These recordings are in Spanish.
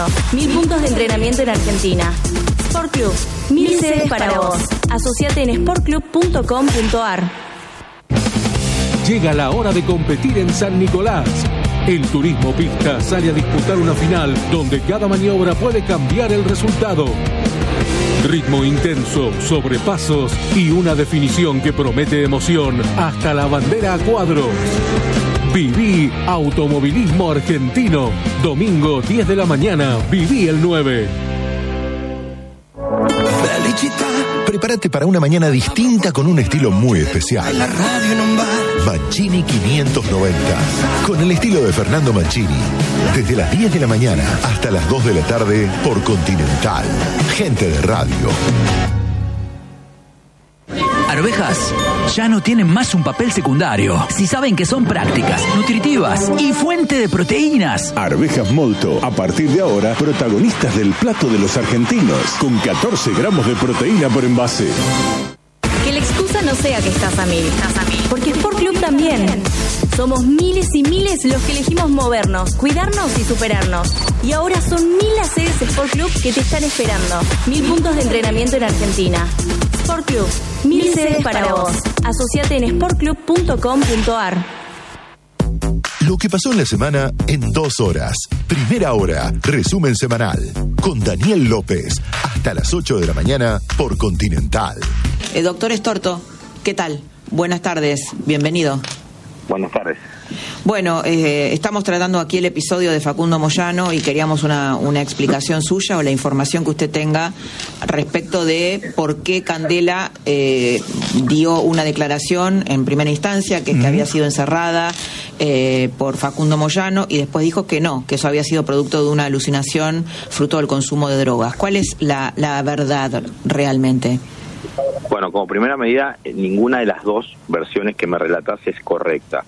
1000 puntos de entrenamiento en Argentina. Sport Club, 1000 sedes para vos. Asociate en sportclub.com.ar. Llega la hora de competir en San Nicolás. El Turismo Pista sale a disputar una final donde cada maniobra puede cambiar el resultado. Ritmo intenso, sobrepasos y una definición que promete emoción hasta la bandera a cuadros. Viví Automovilismo Argentino. Domingo 10 de la mañana, viví el 9. Prepárate para una mañana distinta con un estilo muy especial. Mancini 590. Con el estilo de Fernando Mancini. Desde las 10 de la mañana hasta las 2 de la tarde por Continental. Gente de radio. Arvejas ya no tienen más un papel secundario. Si saben que son prácticas, nutritivas y fuente de proteínas. Arvejas Molto, a partir de ahora, protagonistas del plato de los argentinos, con 14 gramos de proteína por envase. Que la excusa no sea que estás a 1000, porque Sport Club también. Somos miles y miles los que elegimos movernos, cuidarnos y superarnos. Y ahora son 1000 las sedes Sport Club que te están esperando. 1000 puntos de entrenamiento en Argentina. Sport Club, 1000 sedes para vos. Asociate en sportclub.com.ar. Lo que pasó en la semana en 2 horas. Primera hora, resumen semanal. Con Daniel López. Hasta las 8 de la mañana por Continental. Doctor Estorto, ¿qué tal? Buenas tardes, bienvenido. Buenas tardes. Bueno, estamos tratando aquí el episodio de Facundo Moyano y queríamos una explicación suya o la información que usted tenga respecto de por qué Candela dio una declaración en primera instancia que había sido encerrada por Facundo Moyano y después dijo que no, que eso había sido producto de una alucinación fruto del consumo de drogas. ¿Cuál es la verdad realmente? Bueno, como primera medida, ninguna de las dos versiones que me relatás es correcta.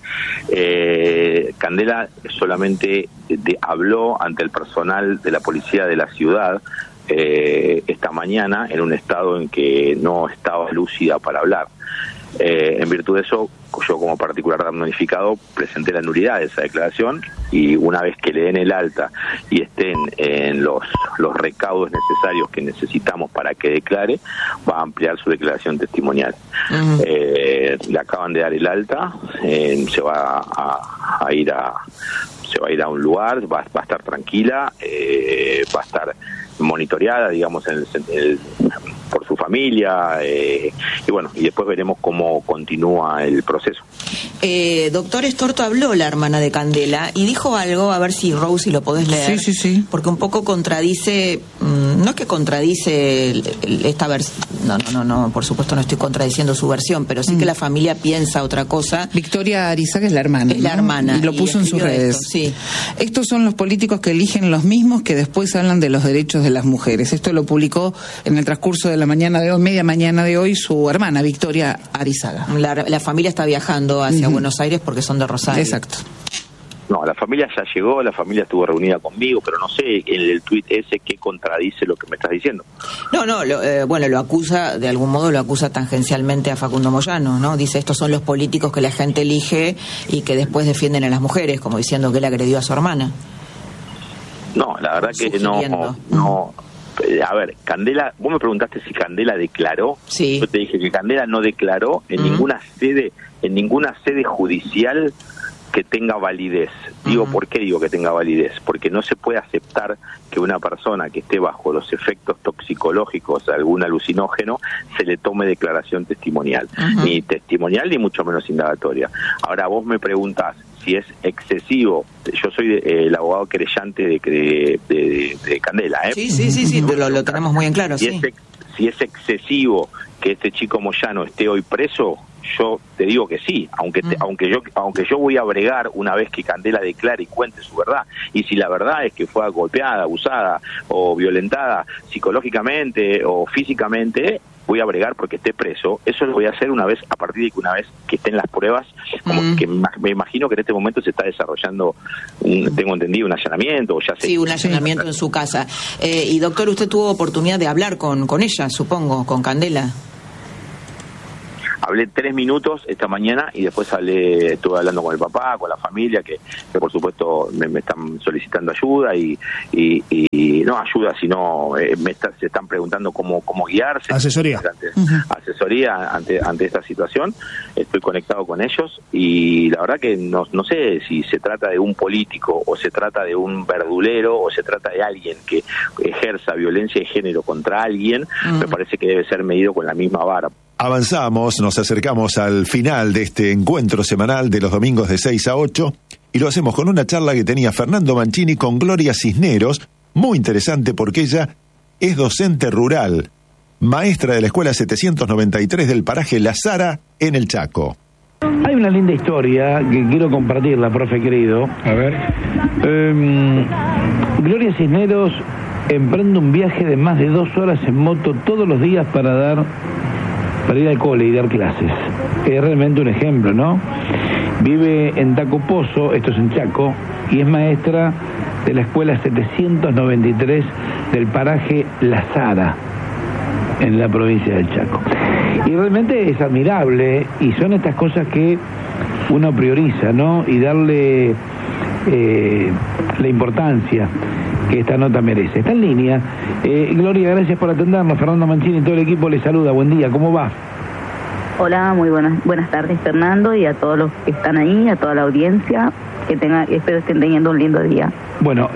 Candela solamente habló ante el personal de la policía de la ciudad esta mañana en un estado en que no estaba lúcida para hablar. En virtud de eso, yo como particular damnificado presenté la nulidad de esa declaración y una vez que le den el alta y estén en los recaudos necesarios que necesitamos para que declare, va a ampliar su declaración testimonial. Le acaban de dar el alta, se va a ir a un lugar, va a estar tranquila, va a estar monitoreada, digamos, por su familia, y bueno, y después veremos cómo continúa el proceso. Doctor Estorto, habló la hermana de Candela y dijo algo, a ver si Rosy lo podés leer. Sí. Porque un poco contradice, no es que contradice esta versión, no, por supuesto no estoy contradiciendo su versión, pero sí que la familia piensa otra cosa. Victoria Arizaga es la hermana. Es la hermana. Y lo puso en sus redes. Sí. Estos son los políticos que eligen los mismos que después hablan de los derechos de las mujeres. Esto lo publicó en el transcurso de la mañana de hoy, media mañana de hoy, su hermana, Victoria Arizaga. La familia está viajando hacia Buenos Aires porque son de Rosario. Exacto. No, la familia ya llegó, la familia estuvo reunida conmigo, pero no sé en el tuit ese qué contradice lo que me estás diciendo. Lo acusa, de algún modo lo acusa tangencialmente a Facundo Moyano, ¿no? Dice, estos son los políticos que la gente elige y que después defienden a las mujeres, como diciendo que él agredió a su hermana. No, la verdad que no. A ver, Candela, vos me preguntaste si Candela declaró. Sí. Yo te dije que Candela no declaró en ninguna sede judicial que tenga validez. Digo, ¿por qué digo que tenga validez? Porque no se puede aceptar que una persona que esté bajo los efectos toxicológicos de algún alucinógeno se le tome declaración testimonial. Ni testimonial ni mucho menos indagatoria. Ahora vos me preguntás si es excesivo. Yo soy el abogado querellante de Candela, ¿eh? Sí, lo tenemos muy en claro. Si es excesivo que este chico Moyano esté hoy preso, yo te digo que sí, aunque yo voy a bregar una vez que Candela declare y cuente su verdad. Y si la verdad es que fue golpeada, abusada o violentada psicológicamente o físicamente, voy a bregar porque esté preso. Eso lo voy a hacer una vez que estén las pruebas, como que me imagino que en este momento se está desarrollando, tengo entendido, un allanamiento. Un allanamiento en su casa. Y doctor, usted tuvo oportunidad de hablar con ella, supongo, con Candela. Hablé 3 minutos esta mañana y después estuve hablando con el papá, con la familia, que por supuesto me están solicitando ayuda y no ayuda, sino se están preguntando cómo guiarse. Asesoría. Asesoría ante esta situación. Estoy conectado con ellos y la verdad que no sé si se trata de un político o se trata de un verdulero o se trata de alguien que ejerza violencia de género contra alguien. Me parece que debe ser medido con la misma vara. Avanzamos, nos acercamos al final de este encuentro semanal de los domingos de 6 a 8 y lo hacemos con una charla que tenía Fernando Mancini con Gloria Cisneros, muy interesante porque ella es docente rural, maestra de la escuela 793 del paraje La Sara en el Chaco. Hay una linda historia que quiero compartirla, profe querido. A ver. Gloria Cisneros emprende un viaje de más de 2 horas en moto todos los días para ir al cole y dar clases. Es realmente un ejemplo, ¿no? Vive en Tacupozo, esto es en Chaco, y es maestra de la escuela 793 del paraje La Sara, en la provincia del Chaco. Y realmente es admirable, y son estas cosas que uno prioriza, ¿no? Y darle la importancia que esta nota merece. Está en línea. Gloria, gracias por atendernos. Fernando Mancini y todo el equipo le saluda. Buen día, ¿cómo va? Hola, muy buenas tardes, Fernando, y a todos los que están ahí, a toda la audiencia, espero estén teniendo un lindo día. Bueno,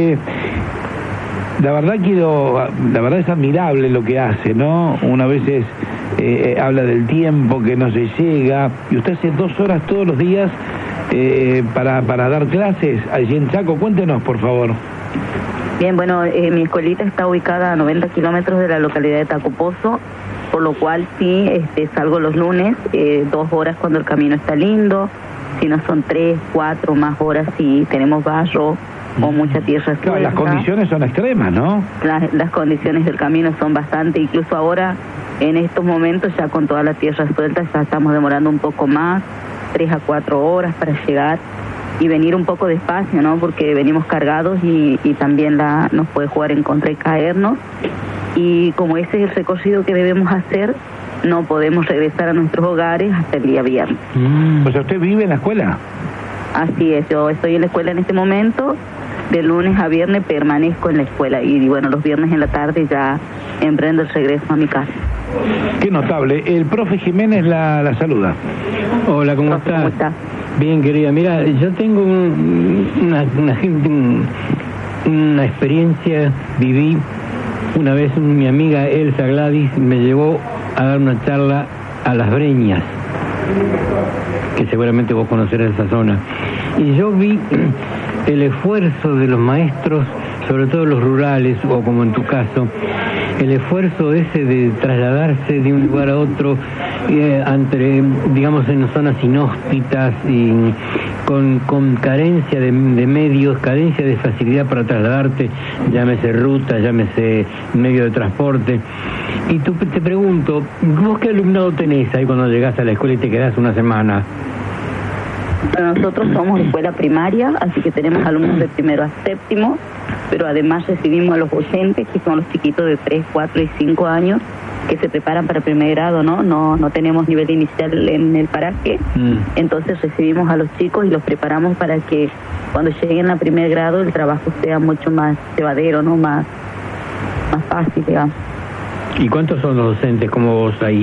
la verdad es admirable lo que hace, ¿no? Una vez habla del tiempo que no se llega, y usted hace 2 horas todos los días para dar clases allí en Chaco. Cuéntenos, por favor. Bien, bueno, mi escuelita está ubicada a 90 kilómetros de la localidad de Tacupozo, por lo cual sí salgo los lunes, 2 horas cuando el camino está lindo, si no son 3, 4 más horas si tenemos barro o mucha tierra suelta. Claro, las condiciones son extremas, ¿no? Las condiciones del camino son bastante, incluso ahora, en estos momentos, ya con toda la tierra suelta, ya estamos demorando un poco más, 3 a 4 horas para llegar y venir un poco despacio, ¿no? Porque venimos cargados y también nos puede jugar en contra y caernos. Y como ese es el recorrido que debemos hacer, no podemos regresar a nuestros hogares hasta el día viernes. O sea, ¿usted vive en la escuela? Así es, yo estoy en la escuela en este momento, de lunes a viernes permanezco en la escuela y bueno, los viernes en la tarde ya emprendo el regreso a mi casa. Qué notable. El profe Jiménez la saluda. Hola, ¿cómo estás? ¿Cómo está? Bien, querida. Mira, yo tengo una experiencia, viví una vez, mi amiga Elsa Gladys me llevó a dar una charla a Las Breñas, que seguramente vos conocerás esa zona, y yo vi el esfuerzo de los maestros, sobre todo los rurales, o como en tu caso, el esfuerzo ese de trasladarse de un lugar a otro, digamos, en zonas inhóspitas y con carencia de medios, carencia de facilidad para trasladarte, llámese ruta, llámese medio de transporte. Y te pregunto, ¿vos qué alumnado tenés ahí cuando llegás a la escuela y te quedás una semana? Nosotros somos escuela primaria, así que tenemos alumnos de primero a séptimo, pero además recibimos a los docentes, que son los chiquitos de 3, 4 y 5 años, que se preparan para primer grado, ¿no? No tenemos nivel inicial en el paraje, entonces recibimos a los chicos y los preparamos para que cuando lleguen a primer grado el trabajo sea mucho más llevadero, ¿no? Más fácil, digamos. ¿Y cuántos son los docentes como vos ahí?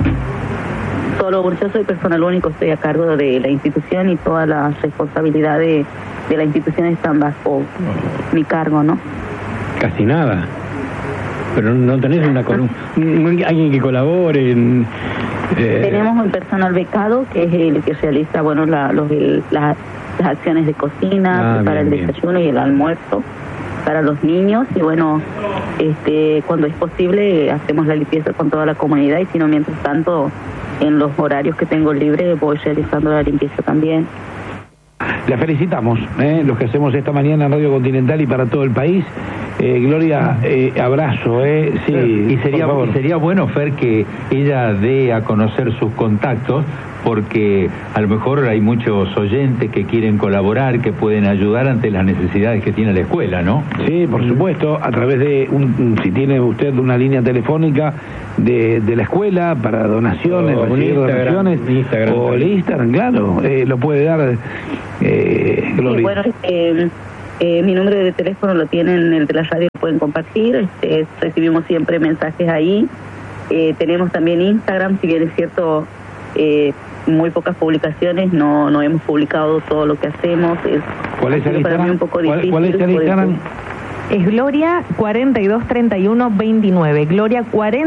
Yo soy personal único, estoy a cargo de la institución y toda la responsabilidad de la institución están bajo mi cargo, ¿no? Casi nada. Pero no tenés alguien que colabore. Tenemos un personal becado que es el que realiza, bueno, las acciones de cocina, para el desayuno y el almuerzo para los niños, y bueno, cuando es posible hacemos la limpieza con toda la comunidad, y si no, mientras tanto, en los horarios que tengo libre voy realizando la limpieza también. La felicitamos, los que hacemos esta mañana en Radio Continental y para todo el país. Gloria, abrazo, sí. Y sería bueno, Fer, que ella dé a conocer sus contactos, porque a lo mejor hay muchos oyentes que quieren colaborar, que pueden ayudar ante las necesidades que tiene la escuela, ¿no? Sí, por supuesto, a través de si tiene usted una línea telefónica de la escuela para donaciones, recibir donaciones, o el Instagram, claro, lo puede dar Gloria. Sí, bueno, mi número de teléfono lo tienen, el de la radio lo pueden compartir, recibimos siempre mensajes ahí, tenemos también Instagram, si bien es cierto, muy pocas publicaciones, no hemos publicado todo lo que hacemos. ¿Cuál es el Instagram? Para mí un poco difícil. ¿Cuál es el Instagram? Es Gloria 423129. Gloria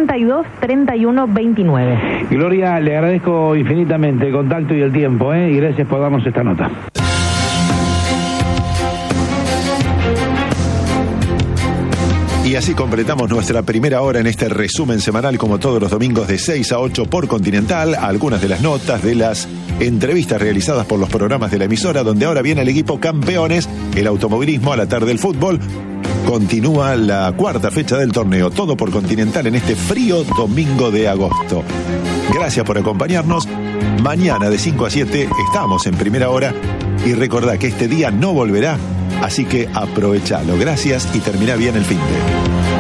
423129. Gloria, le agradezco infinitamente el contacto y el tiempo, y gracias por darnos esta nota. Y así completamos nuestra primera hora en este resumen semanal, como todos los domingos de 6 a 8 por Continental. Algunas de las notas de las entrevistas realizadas por los programas de la emisora, donde ahora viene el equipo campeones, el automovilismo, a la tarde el fútbol. Continúa la cuarta fecha del torneo, todo por Continental en este frío domingo de agosto. Gracias por acompañarnos. Mañana de 5 a 7 estamos en primera hora. Y recordá que este día no volverá, así que aprovechalo. Gracias y termina bien el fin de.